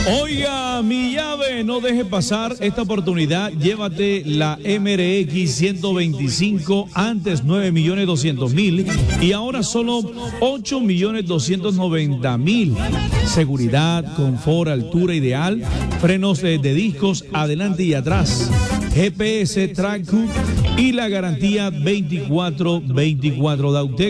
Oiga, mi llave, no deje pasar esta oportunidad. Llévate la MRX 125, antes 9.200.000 y ahora solo 8.290.000. Seguridad, confort, altura ideal, frenos de discos adelante y atrás, GPS Track y la garantía 24/24 de Autec.